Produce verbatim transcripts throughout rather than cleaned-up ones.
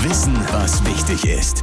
Wissen, was wichtig ist.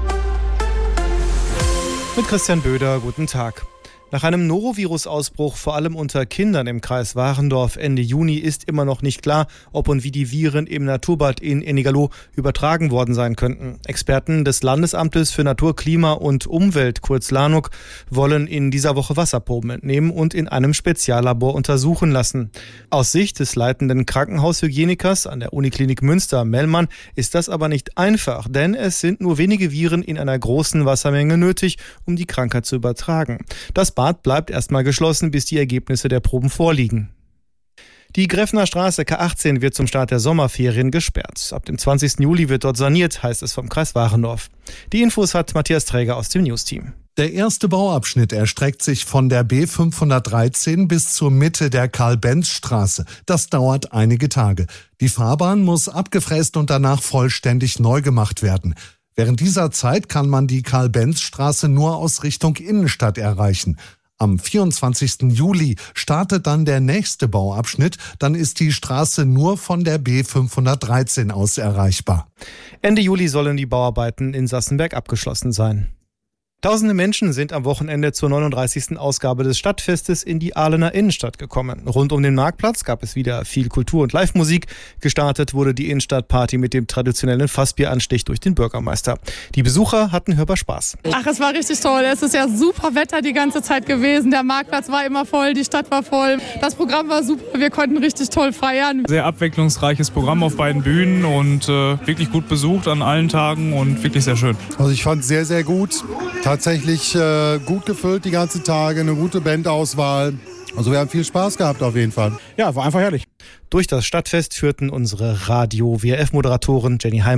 Mit Christian Böder, guten Tag. Nach einem Norovirus-Ausbruch, vor allem unter Kindern im Kreis Warendorf Ende Juni, ist immer noch nicht klar, ob und wie die Viren im Naturbad in Ennigerloh übertragen worden sein könnten. Experten des Landesamtes für Natur, Klima und Umwelt, kurz LANUK, wollen in dieser Woche Wasserproben entnehmen und in einem Speziallabor untersuchen lassen. Aus Sicht des leitenden Krankenhaushygienikers an der Uniklinik Münster, Mellmann, ist das aber nicht einfach, denn es sind nur wenige Viren in einer großen Wassermenge nötig, um die Krankheit zu übertragen. Das Bad bleibt erstmal geschlossen, bis die Ergebnisse der Proben vorliegen. Die Greffner Straße K achtzehn wird zum Start der Sommerferien gesperrt. Ab dem zwanzigsten Juli wird dort saniert, heißt es vom Kreis Warendorf. Die Infos hat Matthias Träger aus dem Newsteam. Der erste Bauabschnitt erstreckt sich von der B fünfhundertdreizehn bis zur Mitte der Karl-Benz-Straße. Das dauert einige Tage. Die Fahrbahn muss abgefräst und danach vollständig neu gemacht werden. Während dieser Zeit kann man die Karl-Benz-Straße nur aus Richtung Innenstadt erreichen. Am vierundzwanzigsten Juli startet dann der nächste Bauabschnitt. Dann ist die Straße nur von der B fünfhundertdreizehn aus erreichbar. Ende Juli sollen die Bauarbeiten in Sassenberg abgeschlossen sein. Tausende Menschen sind am Wochenende zur neununddreißigsten Ausgabe des Stadtfestes in die Ahlener Innenstadt gekommen. Rund um den Marktplatz gab es wieder viel Kultur und Live-Musik. Gestartet wurde die Innenstadtparty mit dem traditionellen Fassbieranstich durch den Bürgermeister. Die Besucher hatten hörbar Spaß. Ach, es war richtig toll. Es ist ja super Wetter die ganze Zeit gewesen. Der Marktplatz war immer voll, die Stadt war voll. Das Programm war super. Wir konnten richtig toll feiern. Sehr abwechslungsreiches Programm auf beiden Bühnen und äh, wirklich gut besucht an allen Tagen und wirklich sehr schön. Also ich fand es sehr, sehr gut. Tatsächlich äh, gut gefüllt die ganzen Tage, eine gute Bandauswahl. Also wir haben viel Spaß gehabt auf jeden Fall. Ja, war einfach herrlich. Durch das Stadtfest führten unsere Radio-W R F-Moderatoren Jenny Heim